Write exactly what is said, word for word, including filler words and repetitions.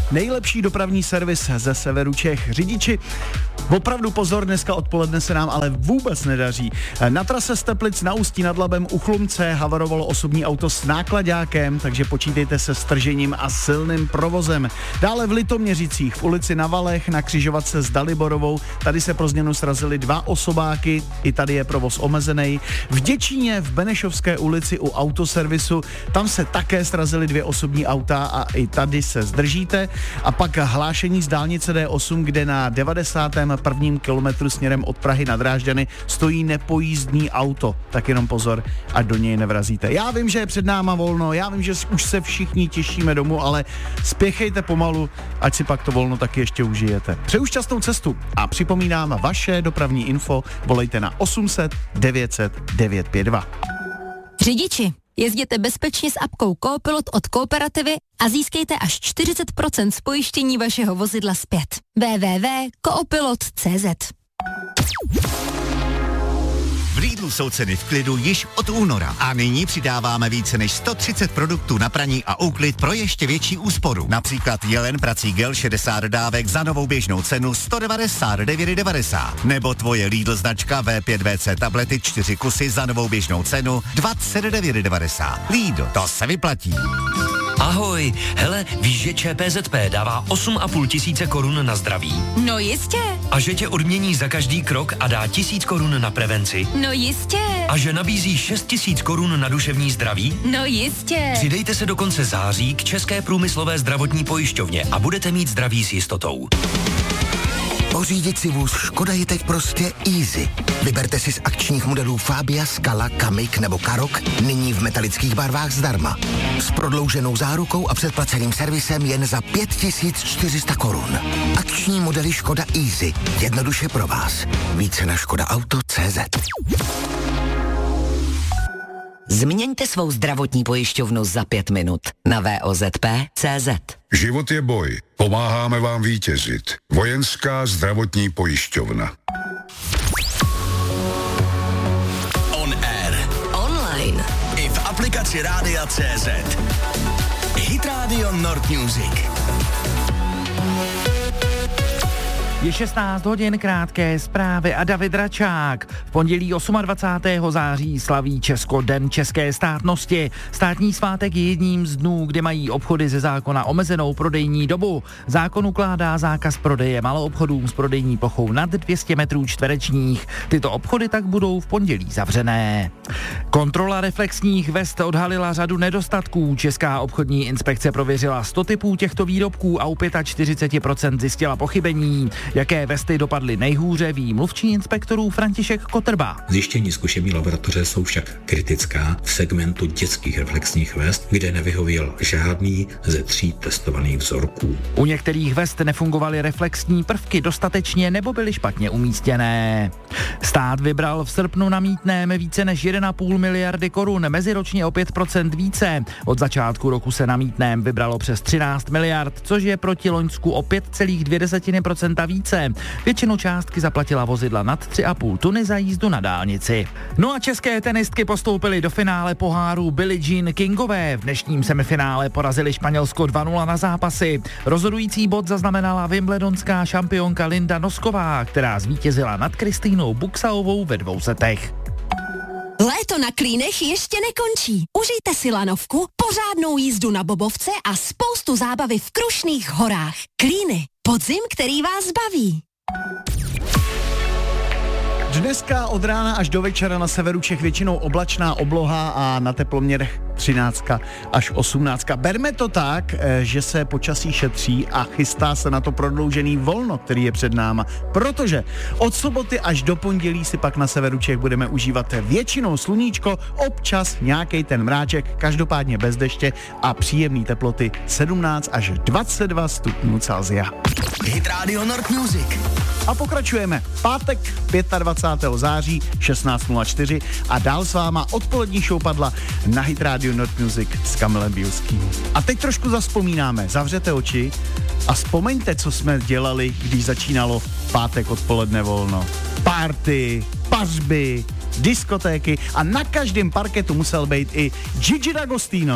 nejlepší dopravní servis ze severu Čech. Řidiči, opravdu pozor, dneska odpoledne se nám ale vůbec nedaří. Na trase z Teplic na Ústí nad Labem u Chlumce havarovalo osobní auto s náklaďákem, takže počítejte se s tržením a silným provozem. Dále v Litoměřicích v ulici na Valech na křižovatce s Daliborovou, tady se pro změnu srazili dva osobáky, i tady je provoz omezený. V Děčíně v Benešovské ulici u autoservisu, tam se také srazily dvě osobní auta a i tady se zdržíte. A pak hlášení z dálnice D osm, kde na devadesátém prvním kilometru směrem od Prahy na Drážďany stojí nepojízdný auto. Tak jenom pozor, ať do něj nevrazíte. Já vím, že je před náma volno, já vím, že už se všichni těšíme domů, ale spěchejte pomalu, ať si pak to volno taky ještě užijete. Přeju šťastnou cestu a připomínám vaše dopravní info, volejte na osm set devět set devět pět dva. Řidiči, jezděte bezpečně s apkou Coopilot od Kooperativy a získejte až čtyřicet procent z pojištění vašeho vozidla zpět. w w w tečka coopilot tečka c z. V Lidlu jsou ceny v klidu již od února a nyní přidáváme více než sto třicet produktů na praní a úklid pro ještě větší úsporu. Například Jelen prací gel šedesát dávek za novou běžnou cenu sto devadesát devět devadesát. Nebo tvoje Lidl značka V pět V C tablety čtyři kusy za novou běžnou cenu dvacet devět devadesát. Lidl, to se vyplatí. Ahoj, hele, víš, že Č P Z P dává osm a půl tisíce korun na zdraví? No jistě. A že tě odmění za každý krok a dá tisíc korun na prevenci? No jistě. A že nabízí šest tisíc korun na duševní zdraví? No jistě. Přidejte se do konce září k České průmyslové zdravotní pojišťovně a budete mít zdraví s jistotou. Pořídit si vůz Škoda je teď prostě easy. Vyberte si z akčních modelů Fabia, Scala, Kamik nebo Karok nyní v metalických barvách zdarma. S prodlouženou zárukou a předplaceným servisem jen za pět tisíc čtyři sta korun. Akční modely Škoda Easy. Jednoduše pro vás. Více na škoda auto tečka cé zet. Změňte svou zdravotní pojišťovnu za pět minut na V O Z P tečka cé zet. Život je boj. Pomáháme vám vítězit. Vojenská zdravotní pojišťovna. On air. Online. I v aplikaci Rádia tečka cé zet. Hit Radio Nord Music. Je šestnáct hodin, krátké zprávy a David Račák. V pondělí dvacátého osmého září slaví Česko Den české státnosti. Státní svátek je jedním z dnů, kdy mají obchody ze zákona omezenou prodejní dobu. Zákon ukládá zákaz prodeje maloobchodům s prodejní plochou nad dvě stě metrů čtverečních. Tyto obchody tak budou v pondělí zavřené. Kontrola reflexních vest odhalila řadu nedostatků. Česká obchodní inspekce prověřila sto typů těchto výrobků a u čtyřicet pět procent zjistila pochybení. Jaké vesty dopadly nejhůře, ví mluvčí inspektorů František Kotrba. Zjištění zkušební laboratoře jsou však kritická v segmentu dětských reflexních vest, kde nevyhověl žádný ze tří testovaných vzorků. U některých vest nefungovaly reflexní prvky dostatečně nebo byly špatně umístěné. Stát vybral v srpnu na mýtném více než jedna celá pět miliardy korun, meziročně o pět procent více. Od začátku roku se na mýtném vybralo přes třináct miliard, což je proti loňsku o pět celá dvě procenta více. Většinu částky zaplatila vozidla nad tři a půl tuny za jízdu na dálnici. No a české tenistky postoupily do finále poháru Billie Jean Kingové. V dnešním semifinále porazili Španělsko dva nula na zápasy. Rozhodující bod zaznamenala wimbledonská šampionka Linda Nosková, která zvítězila nad Kristýnou Buxaovou ve dvou setech. Léto na Klínech ještě nekončí. Užijte si lanovku, pořádnou jízdu na bobovce a spoustu zábavy v Krušných horách. Klíny. Podzim, který vás baví. Dneska od rána až do večera na severu Čech většinou oblačná obloha a na teploměrech třináct až osmnáct. Berme to tak, že se počasí šetří a chystá se na to prodloužený volno, který je před náma, protože od soboty až do pondělí si pak na severu Čech budeme užívat většinou sluníčko, občas nějaký ten mráček, každopádně bez deště a příjemný teploty sedmnáct až dvacet dva stupňů Celsia. Hit Radio Nord Music. A pokračujeme. Pátek dvacátého pátého září šestnáct nula čtyři a dál s váma odpolední show padla na Hit Radio Nord Music s Kamilem Bílským. A teď trošku zavzpomínáme. Zavřete oči a vzpomeňte, co jsme dělali, když začínalo pátek odpoledne volno. Party, pařby, diskotéky a na každém parketu musel být i Gigi D'Agostino.